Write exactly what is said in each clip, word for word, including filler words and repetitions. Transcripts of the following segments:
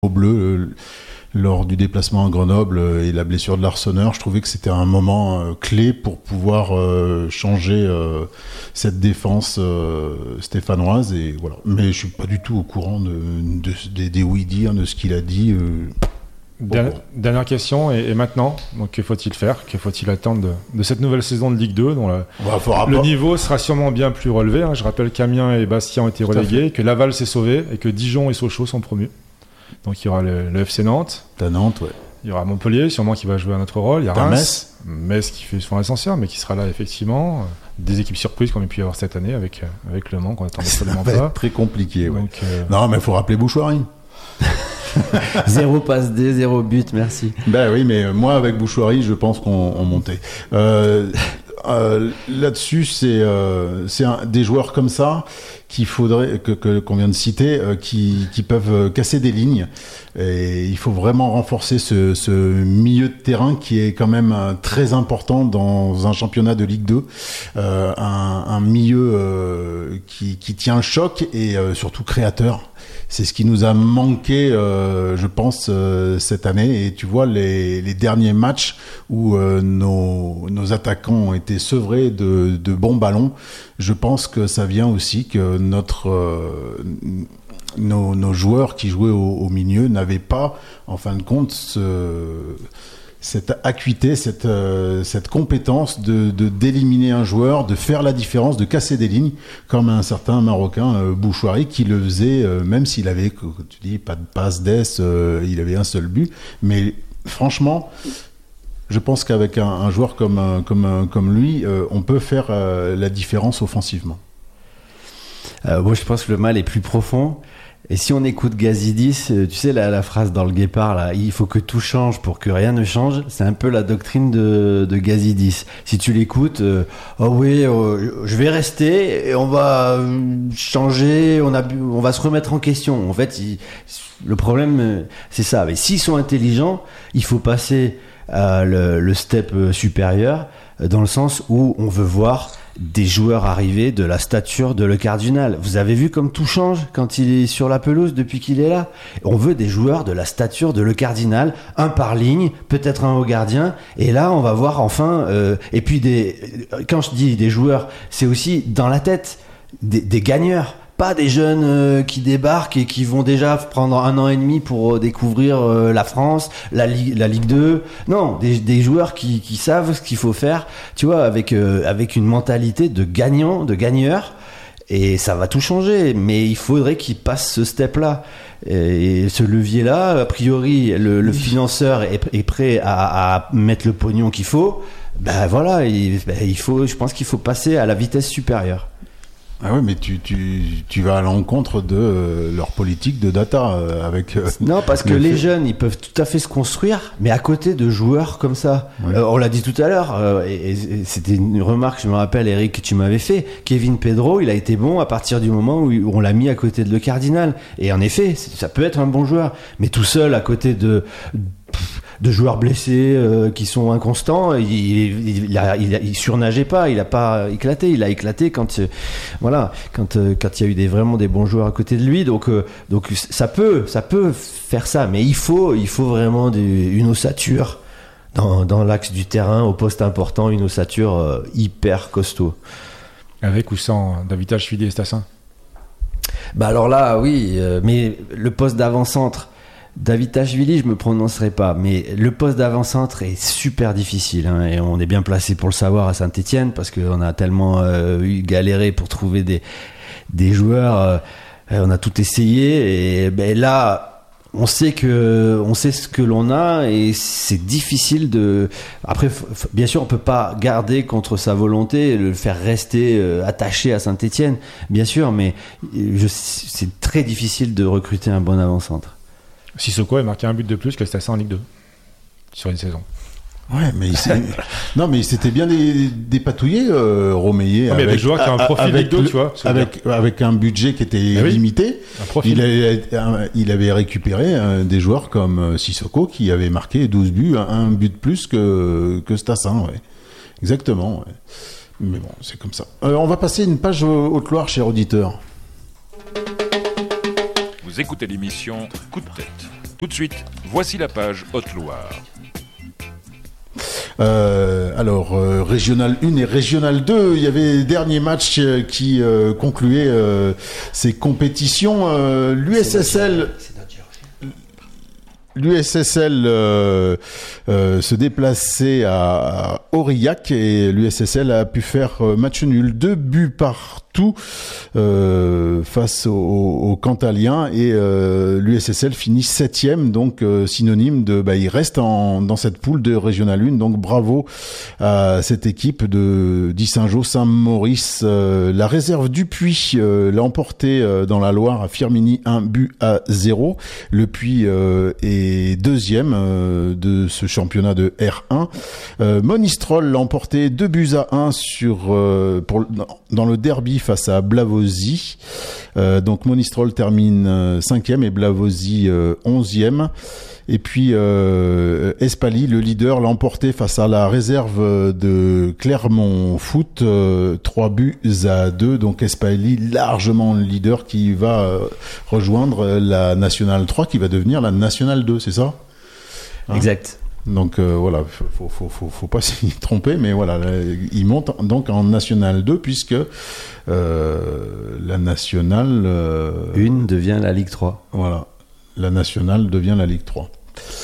au bleu euh, lors du déplacement à Grenoble euh, et la blessure de l'Arseneur. Je trouvais que c'était un moment euh, clé pour pouvoir euh, changer euh, cette défense euh, stéphanoise. Et voilà. Mais je suis pas du tout au courant de, de, de, des oui-dire, de ce qu'il a dit. Euh, Dernière, dernière question, et, et maintenant, donc que faut-il faire? Que faut-il attendre de, de cette nouvelle saison de Ligue deux dont le, bah, le niveau sera sûrement bien plus relevé, hein. Je rappelle qu'Amiens et Bastia ont été relégués, que Laval s'est sauvé et que Dijon et Sochaux sont promus. Donc il y aura le, le F C Nantes. T'as Nantes, ouais. Il y aura Montpellier, sûrement qui va jouer un autre rôle. Il y a T'as Reims, Metz. Metz qui fait son ascenseur, mais qui sera là effectivement. Des équipes surprises qu'on a pu avoir cette année avec, avec Le Mans qu'on attendait absolument pas. Très compliqué, ouais. Donc, euh... Non, mais il faut rappeler Bouchoirie. Zéro passe D, zéro but, merci. Ben oui, mais moi avec Bouchoirie, je pense qu'on on montait. Euh, euh, là-dessus, c'est, euh, c'est un, des joueurs comme ça qu'il faudrait que, que qu'on vient de citer, euh, qui, qui peuvent casser des lignes. Et il faut vraiment renforcer ce, ce milieu de terrain qui est quand même euh, très important dans un championnat de Ligue deux. Euh, un, un milieu euh, qui, qui tient le choc et euh, surtout créateur. C'est ce qui nous a manqué, euh, je pense, euh, cette année. Et tu vois, les, les derniers matchs où euh, nos, nos attaquants ont été sevrés de, de bons ballons, je pense que ça vient aussi que notre, euh, nos, nos joueurs qui jouaient au, au milieu n'avaient pas, en fin de compte, ce... cette acuité, cette, euh, cette compétence de, de d'éliminer un joueur, de faire la différence, de casser des lignes, comme un certain Marocain euh, Bouchoirie qui le faisait, euh, même s'il avait, tu dis, pas de passe d'ess, euh, il avait un seul but. Mais franchement, je pense qu'avec un, un joueur comme, comme, comme lui, euh, on peut faire euh, la différence offensivement. Euh, moi, je pense que le mal est plus profond. Et si on écoute Gazidis, tu sais la, la phrase dans le Guépard là, il faut que tout change pour que rien ne change, c'est un peu la doctrine de, de Gazidis. Si tu l'écoutes, euh, oh oui, euh, je vais rester et on va changer, on a, on va se remettre en question. En fait, il, le problème c'est ça. Mais s'ils sont intelligents, il faut passer à le, le step supérieur dans le sens où on veut voir des joueurs arrivés de la stature de Le Cardinal. Vous avez vu comme tout change quand il est sur la pelouse depuis qu'il est là. On veut des joueurs de la stature de Le Cardinal, un par ligne, peut-être un haut gardien. Et là, on va voir enfin. Euh, et puis des. Quand je dis des joueurs, c'est aussi dans la tête des, des gagneurs. Pas des jeunes euh, qui débarquent et qui vont déjà prendre un an et demi pour euh, découvrir euh, la France, la, Ligue, la Ligue deux. Non, des, des joueurs qui, qui savent ce qu'il faut faire, tu vois, avec, euh, avec une mentalité de gagnant, de gagneur. Et ça va tout changer, mais il faudrait qu'ils passent ce step-là. Et ce levier-là, a priori, le, le financeur est, est prêt à, à mettre le pognon qu'il faut. Ben voilà, il, ben il faut, je pense qu'il faut passer à la vitesse supérieure. Ah oui, mais tu, tu, tu vas à l'encontre de euh, leur politique de data euh, avec. Euh, non, parce que les fait... jeunes, ils peuvent tout à fait se construire, mais à côté de joueurs comme ça. Ouais. Euh, on l'a dit tout à l'heure, euh, et, et c'était une remarque, je me rappelle, Eric, que tu m'avais fait. Kevin Pedro, il a été bon à partir du moment où on l'a mis à côté de Le Cardinal. Et en effet, ça peut être un bon joueur, mais tout seul à côté de. de joueurs blessés euh, qui sont inconstants, il, il, il, a, il, a, il surnageait pas, il a pas éclaté, il a éclaté quand euh, voilà, quand euh, quand il y a eu des vraiment des bons joueurs à côté de lui, donc euh, donc ça peut ça peut faire ça, mais il faut il faut vraiment des, une ossature dans dans l'axe du terrain au poste important, une ossature euh, hyper costaud. Avec ou sans Davitashvili et Stassin. Bah alors là oui, euh, mais le poste d'avant-centre. Davitashvili, je me prononcerai pas, mais le poste d'avant-centre est super difficile, hein, et on est bien placé pour le savoir à Saint-Étienne parce qu'on a tellement euh, eu galéré pour trouver des des joueurs, euh, on a tout essayé et ben là on sait que on sait ce que l'on a et c'est difficile de. Après, f- bien sûr, on peut pas garder contre sa volonté, le faire rester euh, attaché à Saint-Étienne, bien sûr, mais je, c'est très difficile de recruter un bon avant-centre. Sissoko a marqué un but de plus que Stassin en Ligue deux sur une saison. Ouais, mais il s'est... non, mais il s'était bien dé... dépatouillé, euh, Romeyer. Ah, mais avec des joueurs qui ont un profil Ligue deux, le... tu vois. Avec, avec un budget qui était ah, oui. limité. Il avait, il avait récupéré euh, des joueurs comme euh, Sissoko qui avait marqué douze buts, un, un but de plus que, que Stassin, ouais. Exactement, ouais. Mais bon, c'est comme ça. Euh, on va passer une page Haute-Loire, cher auditeur. Vous écoutez l'émission Coup de tête, Tout de suite, voici la page Haute-Loire. Euh, alors, euh, Régional un et Régional deux, il y avait les derniers matchs euh, qui euh, concluaient euh, ces compétitions. Euh, L'U S S L... L'U S S L euh, euh, se déplaçait à, à Aurillac et l'U S S L a pu faire match nul, deux buts partout euh, face aux au Cantaliens et euh, l'U S S L finit septième, donc euh, synonyme de, bah, il reste en, dans cette poule de Régional un, donc bravo à cette équipe de d'Issingeaux-Saint-Maurice. Euh, la réserve du Puy euh, l'a emporté euh, dans la Loire à Firminy, un but à zéro. Le Puy euh, est et deuxième euh, de ce championnat de R un. Euh, Monistrol l'a emporté deux buts à un sur euh, pour dans le derby face à Blavozy. Euh, donc Monistrol termine euh, cinquième et Blavozy euh, onzième. Et puis euh, Espali, le leader, l'a emporté face à la réserve de Clermont Foot, euh, trois buts à deux. Donc Espali, largement le leader, qui va euh, rejoindre la Nationale trois, qui va devenir la Nationale deux, c'est ça ? Hein ? Exact. Donc euh, voilà, faut, faut, faut, faut pas s'y tromper, mais voilà, là, il monte donc en Nationale deux, puisque euh, la Nationale... Euh, une devient la Ligue trois. Voilà. La Nationale devient la Ligue trois.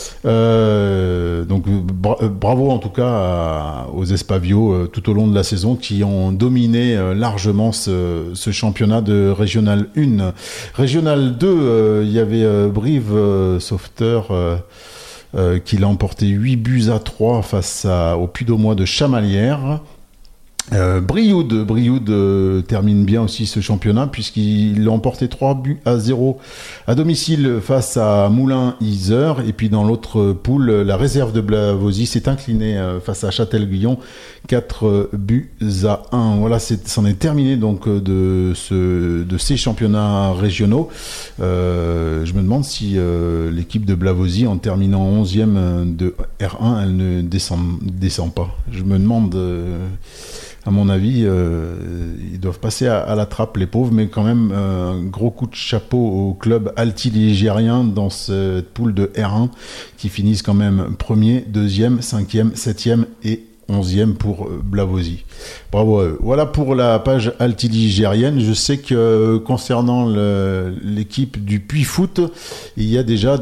Euh, donc bra- bravo en tout cas à, aux Espavios euh, tout au long de la saison qui ont dominé euh, largement ce, ce championnat de Régional un. Régional deux, euh, il y avait euh, Brive euh, Sauveteur euh, euh, qui l'a emporté huit buts à trois face à, au Puy-d'Aumois de Chamalières. Euh, Brioude, Brioude euh, termine bien aussi ce championnat puisqu'il a emporté trois buts à zéro à domicile face à Moulins-Isère, et puis dans l'autre poule, la réserve de Blavozy s'est inclinée euh, face à Châtel-Guyon, quatre buts à un. Voilà, c'est, c'en est terminé donc de, ce, de ces championnats régionaux. Euh, je me demande si euh, l'équipe de Blavozy, en terminant onzième de R un, elle ne descend, descend pas. Je me demande... Euh, À mon avis, euh, ils doivent passer à, à la trappe, les pauvres, mais quand même, euh, un gros coup de chapeau au club altiligérien dans cette poule de R un qui finissent quand même premier, deuxième, cinquième, septième et onzième pour Blavozy. Bravo à eux. Voilà pour la page altiligérienne. Je sais que concernant le, l'équipe du Puy Foot, il y a déjà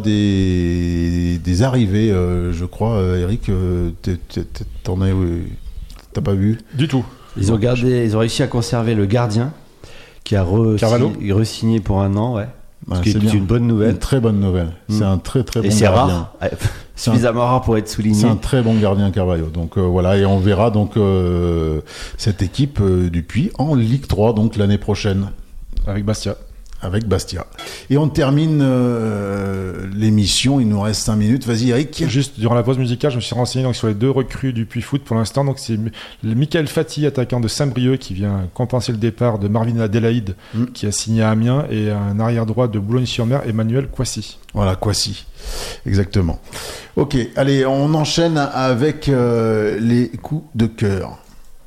des, des arrivées, euh, je crois. Eric, t'es, t'es, t'en as... T'as pas vu ? Du tout. Ils ont gardé, ils ont réussi à conserver le gardien qui a re-signé, re-signé pour un an, ouais. Ouais, Ce qui c'est est bien. une bonne nouvelle. Une très bonne nouvelle. Mmh. C'est un très très bon et c'est gardien. rare, suffisamment un, rare pour être souligné. C'est un très bon gardien, Carvalho. Donc euh, voilà, et on verra donc euh, cette équipe euh, du Puy en Ligue trois donc l'année prochaine. Avec Bastia. Avec Bastia. Et on termine euh, l'émission, il nous reste cinq minutes. Vas-y Eric. Juste durant la pause musicale, je me suis renseigné donc, sur les deux recrues du Puy Foot pour l'instant. Donc c'est Michael Fati, attaquant de Saint-Brieuc, qui vient compenser le départ de Marvin Adélaïde, mm. qui a signé à Amiens, et un arrière-droit de Boulogne-sur-Mer, Emmanuel Kouassi. Voilà, Kouassi. Exactement. Ok, allez, on enchaîne avec euh, les coups de cœur.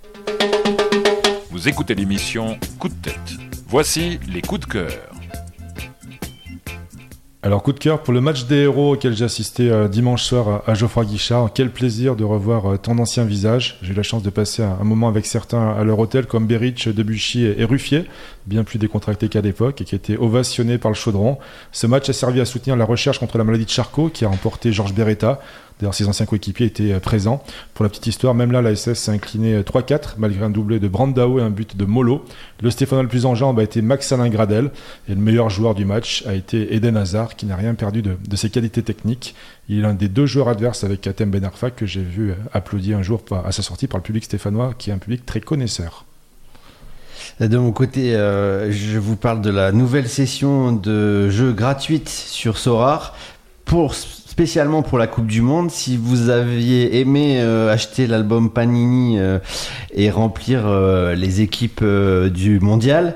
Vous écoutez l'émission Coup de tête. Voici les coups de cœur. Alors, coup de cœur pour le match des héros auquel j'ai assisté euh, dimanche soir à, à Geoffroy Guichard. Quel plaisir de revoir euh, ton ancien visage. J'ai eu la chance de passer un, un moment avec certains à leur hôtel comme Berich, Debuchy et, et Ruffier, bien plus décontractés qu'à l'époque, et qui étaient ovationnés par le chaudron. Ce match a servi à soutenir la recherche contre la maladie de Charcot, qui a remporté Georges Beretta. D'ailleurs, ses anciens coéquipiers étaient présents. Pour la petite histoire, même là, la S S s'est inclinée trois quatre, malgré un doublé de Brandao et un but de Molo. Le Stéphanois le plus en jambes a été Max-Alain Gradel, et le meilleur joueur du match a été Eden Hazard, qui n'a rien perdu de, de ses qualités techniques. Il est l'un des deux joueurs adverses avec Katem Ben Arfa, que j'ai vu applaudir un jour à sa sortie par le public stéphanois, qui est un public très connaisseur. De mon côté, euh, je vous parle de la nouvelle session de jeux gratuite sur Sorare, pour spécialement pour la Coupe du Monde. Si vous aviez aimé euh, acheter l'album Panini euh, et remplir euh, les équipes euh, du Mondial,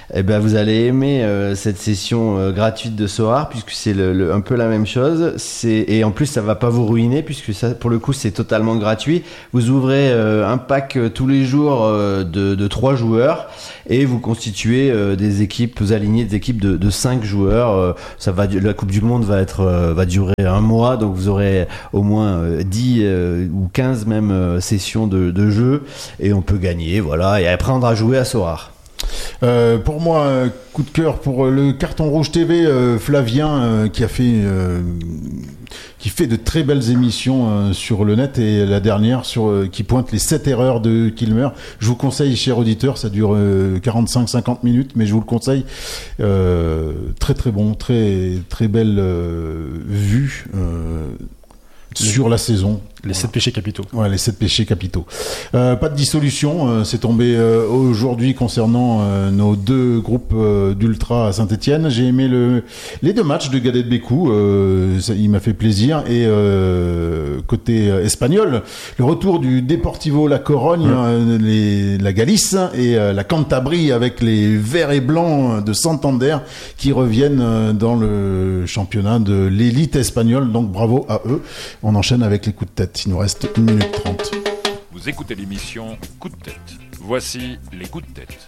eh ben vous allez aimer euh, cette session euh, gratuite de Soar, puisque c'est le, le, un peu la même chose. C'est, et en plus, ça va pas vous ruiner, puisque ça, pour le coup, c'est totalement gratuit. Vous ouvrez euh, un pack euh, tous les jours euh, de, de trois joueurs et vous constituez euh, des équipes, vous alignez des équipes de, de cinq joueurs. Euh, ça va, la Coupe du Monde va être euh, va durer un mois, donc vous aurez au moins euh, dix euh, ou quinze même euh, sessions de, de jeu et on peut gagner, voilà. Et après, on va jouer à Soar. Euh, pour moi, euh, coup de cœur pour le Carton Rouge T V, euh, Flavien euh, qui a fait euh, qui fait de très belles émissions euh, sur le net, et la dernière sur euh, qui pointe les sept erreurs de Kilmer. Je vous conseille, cher auditeur, ça dure euh, quarante-cinq à cinquante minutes, mais je vous le conseille. Euh, très très bon, très très belle euh, vue euh, sur la saison. Les sept péchés capitaux. Ouais, les sept péchés capitaux. Euh, pas de dissolution, euh, c'est tombé euh, aujourd'hui concernant euh, nos deux groupes euh, d'ultra à Saint-Etienne. J'ai aimé le, les deux matchs de Gadet Bécou, euh, ça, il m'a fait plaisir. Et euh, côté euh, espagnol, le retour du Deportivo La Corogne, mmh. euh, les, la Galice et euh, la Cantabrie avec les verts et blancs de Santander qui reviennent euh, dans le championnat de l'élite espagnole. Donc bravo à eux. On enchaîne avec les coups de tête. Il nous reste une minute trente. Vous écoutez l'émission Coup de tête. Voici les coups de tête.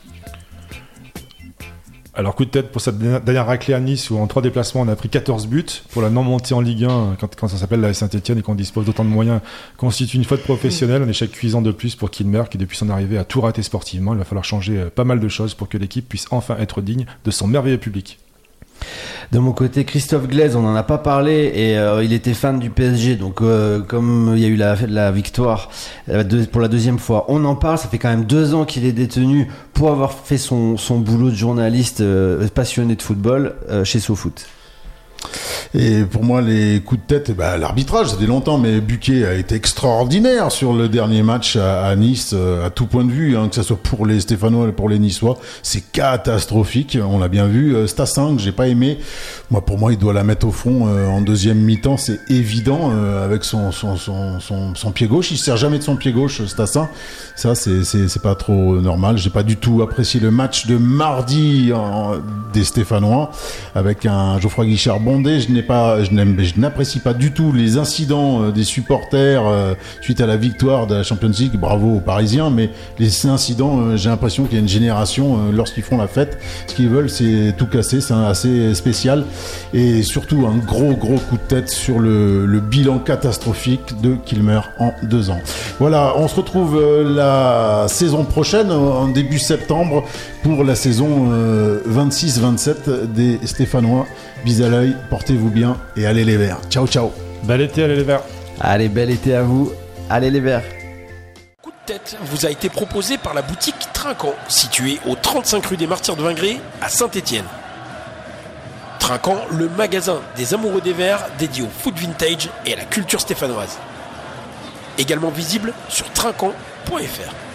Alors, coup de tête pour cette dernière raclée à Nice, où en trois déplacements on a pris quatorze buts. Pour la non-montée en Ligue un, quand, quand ça s'appelle la Saint-Etienne et qu'on dispose d'autant de moyens, constitue une faute professionnelle, un échec cuisant de plus pour Kilmer, qui depuis son arrivée a tout raté sportivement. Il va falloir changer pas mal de choses pour que l'équipe puisse enfin être digne de son merveilleux public. De mon côté, Christophe Glaise, on n'en a pas parlé, et euh, il était fan du P S G, donc euh, comme il y a eu la, la victoire euh, de, pour la deuxième fois, on en parle. Ça fait quand même deux ans qu'il est détenu pour avoir fait son, son boulot de journaliste euh, passionné de football euh, chez SoFoot. Et pour moi, les coups de tête, bah, l'arbitrage, ça fait longtemps, mais Buquet a été extraordinaire sur le dernier match à, à Nice, à tout point de vue, hein, que ce soit pour les Stéphanois et pour les Niçois. C'est catastrophique, on l'a bien vu. Stassin, que j'ai pas aimé, moi, pour moi, il doit la mettre au fond euh, en deuxième mi-temps, c'est évident, euh, avec son, son, son, son, son pied gauche. Il se sert jamais de son pied gauche, Stassin. Ça, c'est, c'est, c'est pas trop normal. J'ai pas du tout apprécié le match de mardi en, des Stéphanois, avec un Geoffroy Guichard bondé. Je n'ai pas, je, n'aime, je n'apprécie pas du tout les incidents euh, des supporters euh, suite à la victoire de la Champions League. Bravo aux Parisiens, mais les incidents, euh, j'ai l'impression qu'il y a une génération, euh, lorsqu'ils font la fête, ce qu'ils veulent, c'est tout casser. C'est assez spécial, et surtout un gros gros coup de tête sur le, le bilan catastrophique de Kilmer en deux ans. Voilà, on se retrouve euh, la saison prochaine, en début septembre, pour la saison euh, vingt-six vingt-sept des Stéphanois. Bis à l'œil, portez-vous bien et allez les Verts. Ciao, ciao. Bel été, allez les Verts. Allez, bel été à vous. Allez les Verts. Coup de tête vous a été proposé par la boutique Trinquant, située au trente-cinq rue des Martyrs de Vingré, à Saint-Etienne. Trinquant, le magasin des amoureux des Verts dédié au foot vintage et à la culture stéphanoise. Également visible sur trinquant point f r.